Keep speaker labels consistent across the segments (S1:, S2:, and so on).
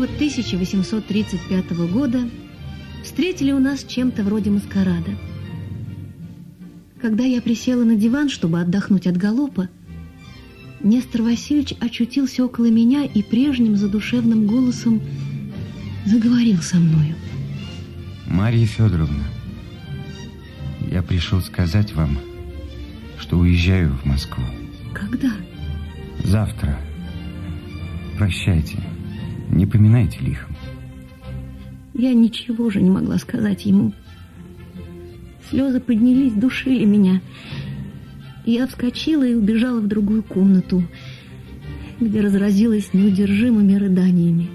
S1: 1835 года встретили у нас чем-то вроде маскарада. Когда я присела на диван, чтобы отдохнуть от галопа, Нестор Васильевич очутился около меня и прежним задушевным голосом заговорил со мною.
S2: Марья Федоровна, я пришел сказать вам, что уезжаю в Москву.
S1: Когда?
S2: Завтра. Прощайте. Не поминайте лихом.
S1: Я ничего же не могла сказать ему. Слезы поднялись, душили меня. Я вскочила и убежала в другую комнату, где разразилась неудержимыми рыданиями.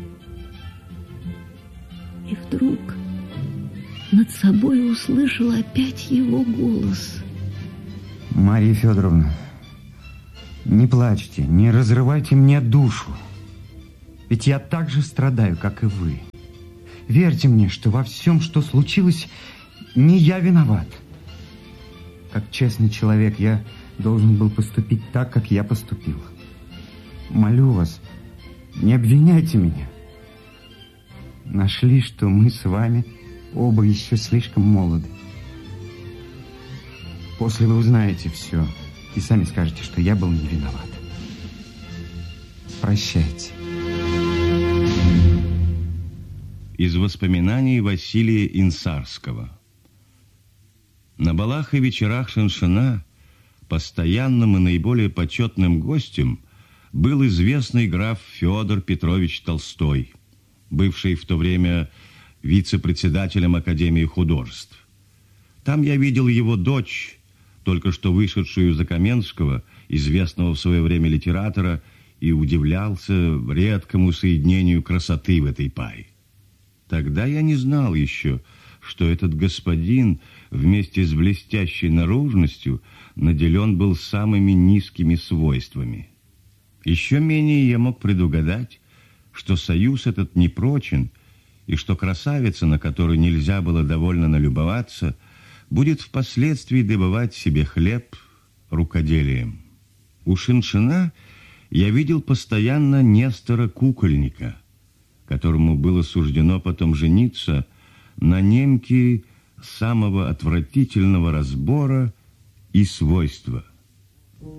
S1: И вдруг над собой услышала опять его голос.
S2: Марья Федоровна, не плачьте, не разрывайте мне душу. Ведь я так же страдаю, как и вы. Верьте мне, что во всем, что случилось, не я виноват. Как честный человек, я должен был поступить так, как я поступил. Молю вас, не обвиняйте меня. Нашли, что мы с вами оба еще слишком молоды. После вы узнаете все и сами скажете, что я был не виноват. Прощайте.
S3: Из воспоминаний Василия Инсарского. На балах и вечерах Шиншина постоянным и наиболее почетным гостем был известный граф Федор Петрович Толстой, бывший в то время вице-председателем Академии художеств. Там я видел его дочь, только что вышедшую за Каменского, известного в свое время литератора, и удивлялся редкому соединению красоты в этой паре. Тогда я не знал еще, что этот господин вместе с блестящей наружностью наделен был самыми низкими свойствами. Еще менее я мог предугадать, что союз этот непрочен, и что красавица, на которую нельзя было довольно налюбоваться, будет впоследствии добывать себе хлеб рукоделием. У Шиншина я видел постоянно Нестора Кукольника, которому было суждено потом жениться на немке самого отвратительного разбора и свойства.